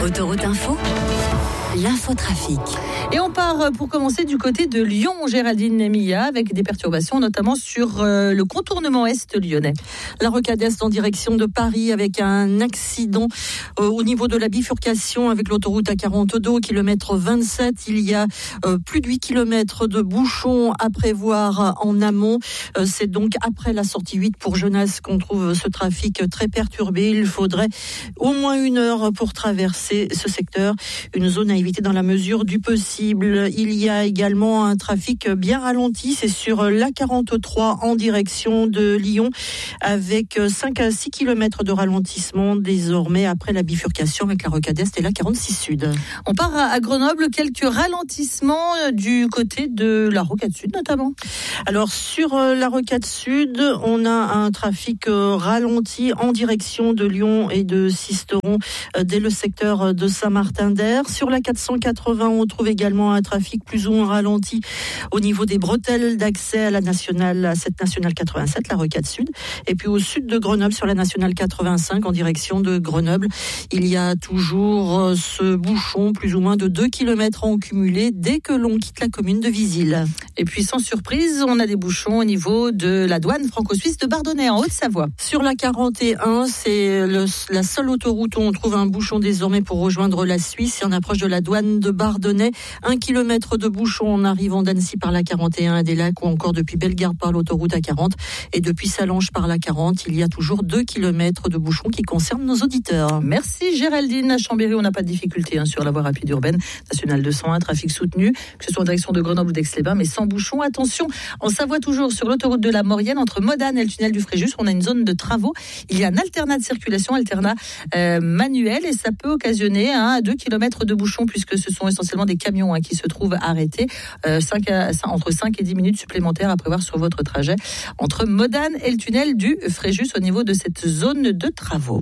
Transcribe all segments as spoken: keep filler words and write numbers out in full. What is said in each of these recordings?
Autoroute Info, l'infotrafic. Et on part pour commencer du côté de Lyon, Géraldine Emilia, avec des perturbations notamment sur euh, le contournement est lyonnais. La rocade est en direction de Paris avec un accident euh, au niveau de la bifurcation avec l'autoroute A quarante-deux au kilomètre vingt-sept. Il y a euh, plus de huit kilomètres de bouchons à prévoir en amont. Euh, c'est donc après la sortie huit pour Genasse qu'on trouve ce trafic très perturbé. Il faudrait au moins une heure pour traverser ce secteur. Une zone à éviter dans la mesure du possible. Il y a également un trafic bien ralenti. C'est sur l'A quarante-trois en direction de Lyon avec cinq à six kilomètres de ralentissement désormais après la bifurcation avec la rocade est et l'A quarante-six Sud. On part à Grenoble, quelques ralentissements du côté de la rocade Sud notamment. Alors sur la rocade Sud, on a un trafic ralenti en direction de Lyon et de Sisteron dès le secteur de Saint-Martin-d'Air. Sur la quatre cent quatre-vingts, on trouve également un trafic plus ou moins ralenti au niveau des bretelles d'accès à la nationale, à cette nationale quatre-vingt-sept, la rocade Sud. Et puis au sud de Grenoble, sur la nationale quatre-vingt-cinq, en direction de Grenoble, il y a toujours ce bouchon, plus ou moins de deux kilomètres en cumulé, dès que l'on quitte la commune de Visil. Et puis sans surprise, on a des bouchons au niveau de la douane franco-suisse de Bardonnay, en Haute-Savoie. Sur la quarante et un, c'est le, la seule autoroute où on trouve un bouchon désormais pour rejoindre la Suisse. Et on approche de la douane de Bardonnay. Un kilomètre de bouchon en arrivant d'Annecy par la quarante et un à des Lacs ou encore depuis Bellegarde par l'autoroute A quarante. Et depuis Sallanches par la quarante, il y a toujours deux kilomètres de bouchons qui concernent nos auditeurs. Merci Géraldine. À Chambéry, on n'a pas de difficulté hein, sur la voie rapide urbaine. Nationale deux cent un, trafic soutenu, que ce soit en direction de Grenoble ou d'Aix-les-Bains, mais sans bouchon. Attention, en Savoie toujours, sur l'autoroute de la Maurienne, entre Modane et le tunnel du Fréjus, on a une zone de travaux. Il y a un alternat de circulation, alternat euh, manuel, et ça peut occasionner un à deux kilomètres de bouchons, puisque ce sont essentiellement des camions hein, qui se trouvent arrêtés. Euh, cinq à, entre cinq et dix minutes supplémentaires à prévoir sur votre trajet entre Modane et le tunnel du Fréjus au niveau de cette zone de travaux.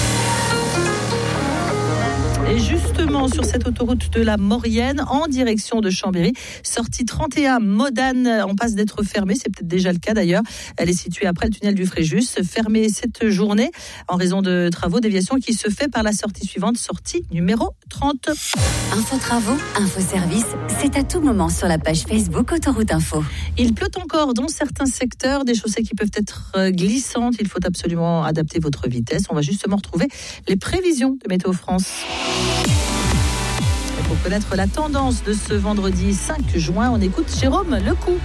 Et justement, sur cette autoroute de la Maurienne, en direction de Chambéry, sortie trente et un, Modane, on passe d'être fermée, c'est peut-être déjà le cas d'ailleurs. Elle est située après le tunnel du Fréjus, fermée cette journée en raison de travaux, déviation qui se fait par la sortie suivante, sortie numéro trente. Info travaux, info service, c'est à tout moment sur la page Facebook Autoroute Info. Il pleut encore dans certains secteurs, des chaussées qui peuvent être glissantes. Il faut absolument adapter votre vitesse. On va justement retrouver les prévisions de Météo France. Et pour connaître la tendance de ce vendredi cinq juin, on écoute Jérôme Lecou.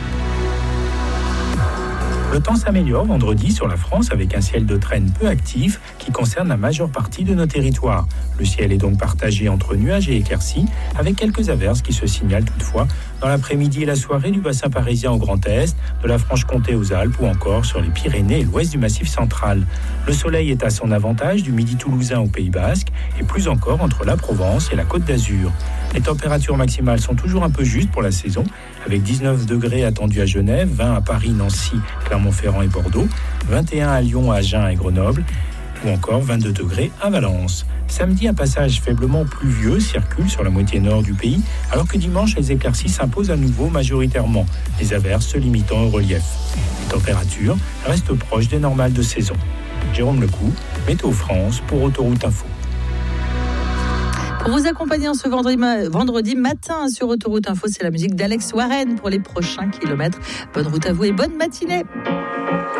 Le temps s'améliore vendredi sur la France avec un ciel de traîne peu actif qui concerne la majeure partie de nos territoires. Le ciel est donc partagé entre nuages et éclaircies avec quelques averses qui se signalent toutefois dans l'après-midi et la soirée du bassin parisien au Grand Est, de la Franche-Comté aux Alpes ou encore sur les Pyrénées et l'ouest du Massif central. Le soleil est à son avantage du midi toulousain au Pays Basque et plus encore entre la Provence et la Côte d'Azur. Les températures maximales sont toujours un peu justes pour la saison, avec dix-neuf degrés attendus à Genève, vingt à Paris, Nancy, Clermont-Ferrand et Bordeaux, vingt et un à Lyon, Agen et Grenoble, ou encore vingt-deux degrés à Valence. Samedi, un passage faiblement pluvieux circule sur la moitié nord du pays, alors que dimanche, les éclaircies s'imposent à nouveau majoritairement, les averses se limitant au relief. Les températures restent proches des normales de saison. Jérôme Lecou, Météo France pour Autoroute Info. Pour vous accompagner en ce vendredi, vendredi matin sur Autoroute Info, c'est la musique d'Alex Warren pour les prochains kilomètres. Bonne route à vous et bonne matinée.